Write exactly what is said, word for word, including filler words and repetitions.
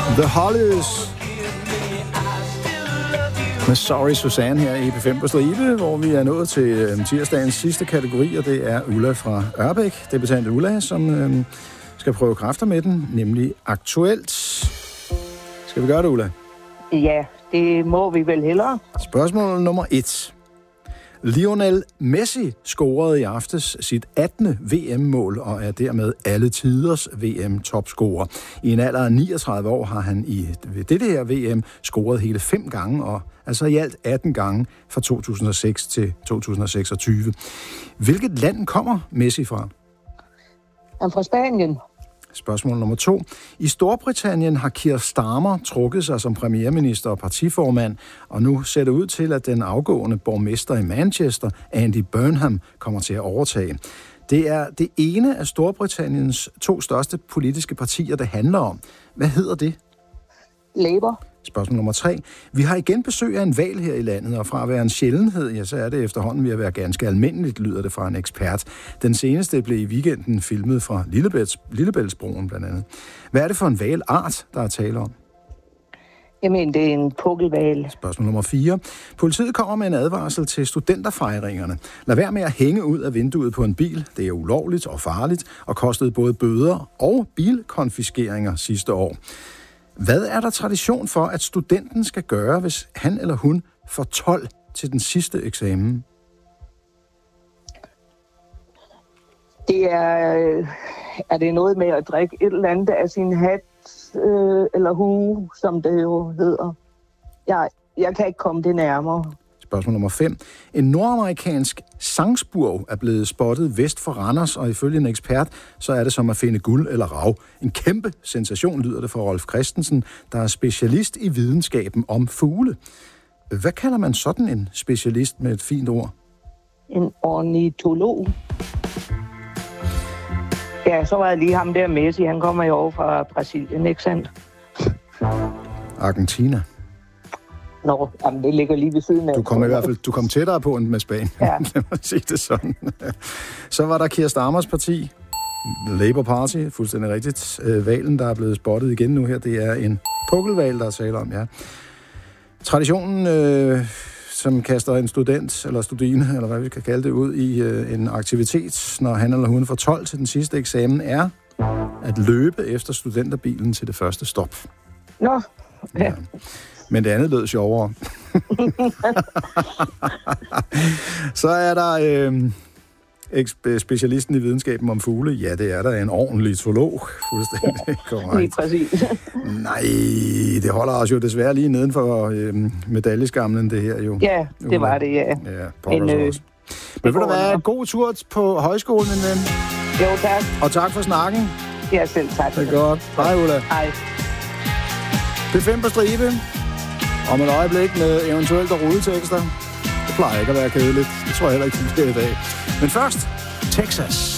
The Hollies med Sorry Susanne her i P fem på stribe, hvor vi er nået til øh, tirsdagens sidste kategori, og det er Ulla fra Ørbæk, debutante Ulla, som øh, skal prøve kræfter med den, nemlig aktuelt. Skal vi gøre det, Ulla? Ja, det må vi vel hellere. Spørgsmål nummer et. Lionel Messi scorede i aftes sit attende V M-mål og er dermed alle tiders V M-topscorer. I en alder af niogtredive år har han i dette her V M scoret hele fem gange, og altså i alt atten gange fra to tusind og seks til to tusind og seksogtyve. Hvilket land kommer Messi fra? Han er fra Spanien. Spørgsmål nummer to. I Storbritannien har Keir Starmer trukket sig som premierminister og partiformand, og nu ser det ud til, at den afgående borgmester i Manchester, Andy Burnham, kommer til at overtage. Det er det ene af Storbritanniens to største politiske partier, det handler om. Hvad hedder det? Labour. Spørgsmål nummer tre. Vi har igen besøg af en hval her i landet, og fra at være en sjældenhed, ja, så er det efterhånden ved at være ganske almindeligt, lyder det fra en ekspert. Den seneste blev i weekenden filmet fra Lillebælts, Lillebæltsbroen blandt andet. Hvad er det for en hvalart, der er tale om? Jamen, det er en pukkelhval. Spørgsmål nummer fire. Politiet kommer med en advarsel til studenterfejringerne. Lad være med at hænge ud af vinduet på en bil. Det er ulovligt og farligt, og kostede både bøder og bilkonfiskeringer sidste år. Hvad er der tradition for, at studenten skal gøre, hvis han eller hun får tolv til den sidste eksamen? Det er, er det noget med at drikke et eller andet af sin hat øh, eller hue, som det jo hedder. Jeg, jeg kan ikke komme det nærmere. Spørgsmål nummer fem. En nordamerikansk sangspurv er blevet spottet vest for Randers, og ifølge en ekspert, så er det som at finde guld eller rav. En kæmpe sensation, lyder det fra Rolf Christensen, der er specialist i videnskaben om fugle. Hvad kalder man sådan en specialist med et fint ord? En ornitolog. Ja, så var jeg lige ham der Messi. Han kommer jo over fra Brasilien, ikke sandt? Argentina. Nå, jamen, det ligger lige ved siden af. Du kom i hvert fald du kom tættere på end med Spanien. Ja. Lad mig sige det sådan. Så var der Keir Starmers parti, Labour Party, fuldstændig rigtigt. Hvalen, der er blevet spottet igen nu her, det er en pukkelhval, der er tale om, ja. Traditionen, øh, som kaster en student, eller studine, eller hvad vi kan kalde det, ud i øh, en aktivitet, når han eller hun får tolv til den sidste eksamen, er at løbe efter studenterbilen til det første stop. Nå, ja. Ja. Men det andet lød sjovere. Så er der øh, specialisten i videnskaben om fugle. Ja, det er der en ordentlig zoolog. Fuldstændig korrekt. Lige præcis. Nej, det holder os jo desværre lige neden for øh, medaljeskamlen, det her jo. Ja, det var det, ja. Ja, pokkers øh, også. Men vil du være god tur på højskolen, min ven? Jo, tak. Og tak for snakken. Ja, selv tak. Det er godt. Hej, Ulla. Hej. P fem på stribe. Om et øjeblik med eventuelt og rulletekster. Det plejer ikke at være kedeligt. Det tror jeg heller ikke, det bliver i dag. Men først, Texas.